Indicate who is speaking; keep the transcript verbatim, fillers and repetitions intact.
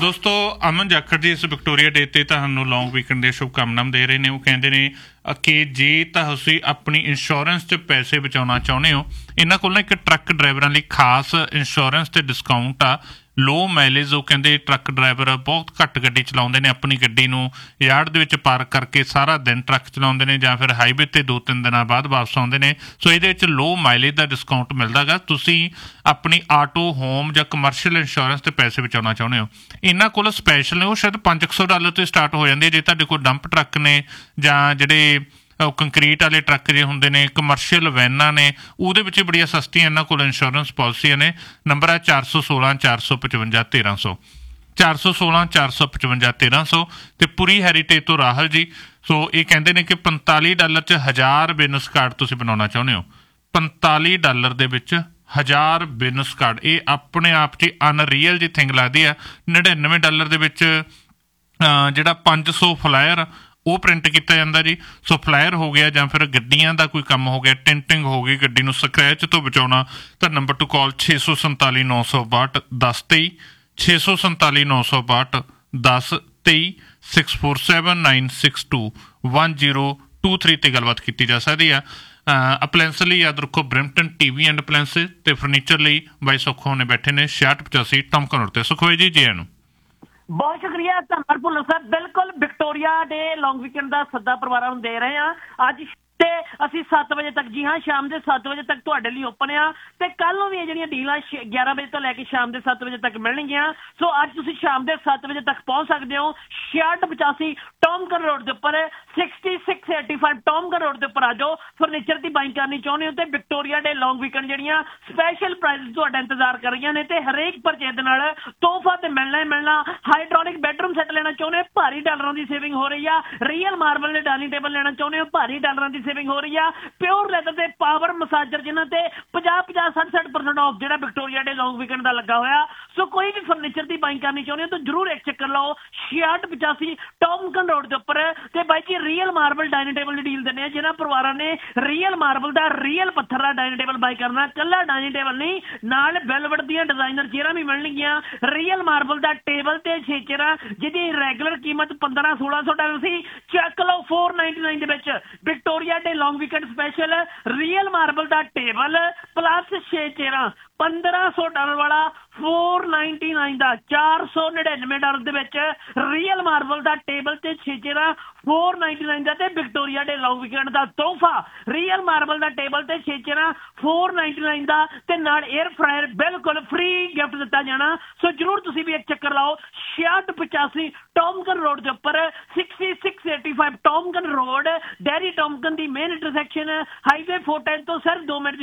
Speaker 1: ਦੋਸਤੋ ਅਮਨ ਜਾਖੜ ਜੀ ਇਸ ਵਿਕਟੋਰੀਆ ਡੇ ਤੇ ਤੁਹਾਨੂੰ ਲੌਂਗ ਵੀਕਐਂਡ ਦੀਆਂ ਸ਼ੁਭਕਾਮਨਾਵਾਂ ਦੇ ਰਹੇ ਨੇ। ਉਹ ਕਹਿੰਦੇ ਨੇ ਕਿ ਜੇ ਤਾਂ ਤੁਸੀਂ ਆਪਣੀ ਇੰਸ਼ੋਰੈਂਸ 'ਚ ਪੈਸੇ ਬਚਾਉਣਾ ਚਾਹੁੰਦੇ ਹੋ, ਇਹਨਾਂ ਕੋਲ ਨਾ ਇੱਕ ਟਰੱਕ ਡਰਾਈਵਰਾਂ ਲਈ ਖਾਸ ਇੰਸ਼ੋਰੈਂਸ ਤੇ ਡਿਸਕਾਊਂਟ ਆ। ਲੋ ਮਾਈਲੇਜ ਉਹ ਕਹਿੰਦੇ ਟਰੱਕ ਡਰਾਈਵਰ ਬਹੁਤ ਘੱਟ ਗੱਡੀ ਚਲਾਉਂਦੇ ਨੇ, ਆਪਣੀ ਗੱਡੀ ਨੂੰ ਯਾਰਡ ਦੇ ਵਿੱਚ ਪਾਰਕ ਕਰਕੇ ਸਾਰਾ ਦਿਨ ਟਰੱਕ ਚਲਾਉਂਦੇ ਨੇ ਜਾਂ ਫਿਰ ਹਾਈਵੇ 'ਤੇ ਦੋ ਤਿੰਨ ਦਿਨਾਂ ਬਾਅਦ ਵਾਪਸ ਆਉਂਦੇ ਨੇ। ਸੋ ਇਹਦੇ ਵਿੱਚ ਲੋ ਮਾਈਲੇਜ ਦਾ ਡਿਸਕਾਊਂਟ ਮਿਲਦਾ ਗਾ। ਤੁਸੀਂ ਆਪਣੀ ਆਟੋ, ਹੋਮ ਜਾਂ ਕਮਰਸ਼ੀਅਲ ਇੰਸ਼ੋਰੈਂਸ 'ਤੇ ਪੈਸੇ ਬਚਾਉਣਾ ਚਾਹੁੰਦੇ ਹੋ, ਇਹਨਾਂ ਕੋਲ ਸਪੈਸ਼ਲ ਨੇ। ਉਹ ਸ਼ਾਇਦ ਪੰਜ ਕੁ ਸੌ ਡਾਲਰ ਤੋਂ ਸਟਾਰਟ ਹੋ ਜਾਂਦੇ। ਜੇ ਤੁਹਾਡੇ ਕੋਲ ਡੰਪ ਟਰੱਕ ਨੇ ਜਾਂ ਜਿਹੜੇ ਕੰਕਰੀਟ ਵਾਲੇ ਟਰੱਕ ਜੇ ਹੁੰਦੇ ਨੇ, ਕਮਰਸ਼ੀਅਲ ਵੈਨਾਂ ਨੇ, ਉਹਦੇ ਵਿੱਚ ਬੜੀਆਂ ਸਸਤੀਆਂ ਇਹਨਾਂ ਕੋਲ ਇੰਸ਼ੋਰੈਂਸ ਪਾਲਿਸੀਆਂ ਨੇ। ਨੰਬਰ ਹੈ ਚਾਰ ਸੌ ਸੋਲਾਂ ਚਾਰ ਸੌ ਪਚਵੰਜਾ ਤੇਰਾਂ ਸੌ ਚਾਰ ਸੌ ਸੋਲਾਂ ਚਾਰ ਸੌ ਪਚਵੰਜਾ ਤੇਰਾਂ ਸੌ ਤੇ ਪੂਰੀ ਹੈਰੀਟੇਜ ਤੋਂ ਰਾਹੁਲ ਜੀ। ਸੋ ਇਹ ਕਹਿੰਦੇ ਨੇ ਕਿ ਪੰਤਾਲੀ ਡਾਲਰ 'ਚ ਹਜ਼ਾਰ ਬਿਜ਼ਨਸ ਕਾਰਡ ਤੁਸੀਂ ਬਣਾਉਣਾ ਚਾਹੁੰਦੇ ਹੋ। ਪੰਤਾਲੀ ਡਾਲਰ ਦੇ ਵਿੱਚ ਹਜ਼ਾਰ ਬਿਜ਼ਨਸ ਕਾਰਡ, ਇਹ ਆਪਣੇ ਆਪ 'ਚ ਅਨਰੀਅਲ ਜੀ ਥਿੰਗ ਲੱਗਦੀ ਆ। ਨੜਿਨਵੇਂ ਡਾਲਰ ਦੇ ਵਿੱਚ ਜਿਹੜਾ ਪੰਜ ਸੌ ਫਲਾਇਰ ਉਹ ਪ੍ਰਿੰਟ ਕੀਤਾ ਜਾਂਦਾ ਜੀ। ਸੋ ਫਲਾਇਰ ਹੋ ਗਿਆ ਜਾਂ ਫਿਰ ਗੱਡੀਆਂ ਦਾ ਕੋਈ ਕੰਮ ਹੋ ਗਿਆ, ਟਿੰਟਿੰਗ ਹੋ ਗਈ, ਗੱਡੀ ਨੂੰ ਸਕਰੈਚ ਤੋਂ ਬਚਾਉਣਾ, ਤਾਂ ਨੰਬਰ ਟੂ ਕਾਲ ਛੇ ਸੌ ਸੰਤਾਲੀ ਨੌ ਸੌ ਬਾਹਠ ਦਸ ਤੇਈ ਛੇ ਸੌ ਸੰਤਾਲੀ ਨੌ ਸੌ ਬਾਹਠ ਦਸ ਤੇਈ six four seven nine six to one zero two three 'ਤੇ ਗੱਲਬਾਤ ਕੀਤੀ ਜਾ ਸਕਦੀ ਆ। ਅਪਲਾਇੰਸ ਲਈ ਯਾਦ ਰੱਖੋ ਬ੍ਰਿਮਪਟਨ ਟੀ ਵੀ ਐਂਡ ਅਪਲਾਇੰਸਿਸ, ਤੇ ਫਰਨੀਚਰ ਲਈ ਬਾਈ ਸੁੱਖੋ ਨੇ ਬੈਠੇ ਨੇ ਛਿਆਹਠ ਪਚਾਸੀ ਟਮਕਨ ਰੋਡ 'ਤੇ। ਸੁਖੋਏ ਜੀ ਜੀ ਨੂੰ
Speaker 2: ਬਹੁਤ ਸ਼ੁਕਰੀਆ, ਧੰਨਵਾਦ ਭੁੱਲਰ ਸਾਹਿਬ। ਬਿਲਕੁਲ ਵਿਕਟੋਰੀਆ ਡੇ ਲੌਂਗ ਵੀਕਐਂਡ ਦਾ ਸੱਦਾ ਪਰਿਵਾਰਾਂ ਨੂੰ ਦੇ ਰਹੇ ਹਾਂ ਅੱਜ, ਤੇ ਅਸੀਂ ਸੱਤ ਵਜੇ ਤੱਕ, ਜੀ ਹਾਂ ਸ਼ਾਮ ਦੇ ਸੱਤ ਵਜੇ ਤੱਕ ਤੁਹਾਡੇ ਲਈ ਓਪਨ ਆ। ਤੇ ਕੱਲ ਨੂੰ ਵੀ ਇਹ ਜਿਹੜੀਆਂ ਡੀਲਾਂ ਗਿਆਰਾਂ ਵਜੇ ਤੋਂ ਲੈ ਕੇ ਸ਼ਾਮ ਦੇ ਸੱਤ ਵਜੇ ਤੱਕ ਮਿਲਣਗੀਆਂ। ਸੋ ਅੱਜ ਤੁਸੀਂ ਸ਼ਾਮ ਦੇ ਸੱਤ ਵਜੇ ਤੱਕ ਪਹੁੰਚ ਸਕਦੇ ਹੋ ਛਿਆਹਠ ਪਚਾਸੀ ਟੌਮਕਨ ਰੋਡ ਦੇ ਉੱਪਰ, sixty six eighty five ਟੌਮਕਨ road ਦੇ ਉੱਪਰ ਆ ਜਾਓ। ਫਰਨੀਚਰ ਦੀ ਬਾਈਂਗ ਕਰਨੀ ਚਾਹੁੰਦੇ ਹੋ ਤੇ ਵਿਕਟੋਰੀਆ ਡੇ ਲੌਂਗ ਵੀਕਐਂਡ ਜਿਹੜੀਆਂ ਸਪੈਸ਼ਲ ਪ੍ਰਾਈਜ਼ ਤੁਹਾਡਾ ਇੰਤਜ਼ਾਰ ਕਰ ਰਹੀਆਂ ਨੇ, ਤੇ ਹਰੇਕ ਪਰਚੇਜ਼ ਦੇ ਨਾਲ ਤੋਹਫਾ ਤੇ ਮਿਲਣਾ ਹੀ ਮਿਲਣਾ। ਹਾਈਡ੍ਰੋਲਿਕ ਬੈਡਰੂਮ ਸੈੱਟ ਲੈਣਾ ਚਾਹੁੰਦੇ ਹੋ, ਭਾਰੀ ਡਾਲਰਾਂ ਦੀ ਸੇਵਿੰਗ ਹੋ ਰਹੀ ਆ। ਰੀਅਲ ਮਾਰਬਲ ਦੇ ਡਾਈਨਿੰਗ ਟੇਬਲ ਲੈਣਾ ਚਾਹੁੰਦੇ ਹੋ, ਭਾਰੀ ਡਾਲਰਾਂ ਦੀ ਸੇਵਿੰਗ ਹੋ ਰਹੀ ਆ। ਪਿਓਰ ਲੈਦਰ ਤੇ ਪਾਵਰ ਮਸਾਜਰ ਜਿਨ੍ਹਾਂ ਤੇ ਪੰਜਾਹ ਪੰਜਾਹ ਸੱਠ ਸੱਠ ਪਰਸੈਂਟ ਆਫ ਜਿਹੜਾ ਵਿਕਟੋਰੀਆ ਡੇ ਲੌਂਗ ਵੀਕਐਂਡ ਦਾ ਲੱਗਾ ਹੋਇਆ। ਸੋ ਕੋਈ ਵੀ ਫਰਨੀਚਰ ਦੀ ਬਾਈਂਗ ਕਰਨੀ ਚਾਹੁੰਦੇ ਹੋ ਤਾਂ ਜ਼ਰੂਰ ਇੱਕ ਚੱਕਰ ਲਾਓ ਛਿਆਹਠ ਪਚਾਸੀ ਟੌਮਕਨ ਰੋਡ ਦੇ ਉੱਪਰ। ਤੇ ਬਾਈ ਜੀ ਰੀਅਲ ਮਾਰਬਲ ਡਾਈਨਿੰਗ ਟੇਬਲ ਦੀ ਡੀਲ ਦਿੰਦੇ ਆ। ਜਿਹਨਾਂ ਪਰਿਵਾਰਾਂ ਨੇ ਰੀਅਲ ਮਾਰਬਲ ਦਾ, ਰੀਅਲ ਪੱਥਰ ਦਾ ਡਾਈਨਿੰਗ ਟੇਬਲ ਬਾਈ ਕਰਨਾ, ਕੱਲਾ ਡਾਈਨਿੰਗ ਟੇਬਲ ਨਹੀਂ, ਨਾਲ ਵੈਲਵਟ ਦੀਆਂ ਡਿਜ਼ਾਈਨਰ ਚੇਅਰਾਂ ਵੀ ਮਿਲਣਗੀਆਂ। ਰੀਅਲ ਮਾਰਬਲ ਦਾ ਟੇਬਲ ਤੇ ਛੇ ਚੇਅਰਾਂ ਜਿਹਦੀ ਰੈਗੂਲਰ ਕੀਮਤ ਪੰਦਰਾਂ ਸੋਲਾਂ ਸੌ ਡਾਲਰ ਸੀ, ਚੱਕ ਲਓ ਫੋਰ ਨਾਈਨਟੀ ਨਾਈਨ ਦੇ ਵਿੱਚ। ਵਿਕਟੋਰੀਆ ਡੇ ਲੌਂਗ ਵੀਕਐਂਡ ਸਪੈਸ਼ਲ ਰੀਅਲ ਮਾਰਬਲ ਦਾ ਟੇਬਲ ਪਲੱਸ ਛੇ ਚੇਅਰਾਂ ਪੰਦਰਾਂ ਸੌ ਡਾਲਰ ਵਾਲਾ ਫੋਰ ਨਾਈਨਟੀ ਨਾਈਨ ਦਾ, ਚਾਰ ਸੌ ਨੜਿਨਵੇਂ ਡਾਲਰ ਦੇ ਵਿੱਚ ਰੀਅਲ ਮਾਰਬਲ ਦਾ ਟੇਬਲ ਤੇ ਛੇ ਚੇਅਰਾਂ ਫੋਰ ਨਾਈਨਟੀ ਨਾਈਨ ਦਾ। ਤੇ ਵਿਕਟੋਰੀਆ ਡੇ ਲੌਂਗ ਵੀਕਐਂਡ ਦਾ ਤੋਹਫਾ ਰੀਅਲ ਮਾਰਬਲ ਦਾ ਟੇਬਲ ਤੇ ਛੇ ਚੇਅਰਾਂ ਫੋਰ ਨਾਈਨਟੀ ਨਾਈਨ ਦਾ, ਤੇ ਨਾਲ 에ਅਰ ਫਰਾਇਰ ਬਿਲਕੁਲ ਫ੍ਰੀ ਗਿਫਟ ਦਿੱਤਾ ਜਾਣਾ। ਸੋ ਜਰੂਰ ਤੁਸੀਂ ਵੀ ਇੱਕ ਚੱਕਰ ਲਾਓ ਛਿਆਹਠ ਪਚਾਸੀ ਟੌਮਕਨ ਰੋਡ ਦੇ ਉੱਪਰ, sixty six eighty five ਟੌਮਕਨ road, dairy ਟੌਮਕਨ ਦੀ main intersection, highway four ten ਤੋਂ ਸਿਰਫ ਦੋ ਮਿੰਟ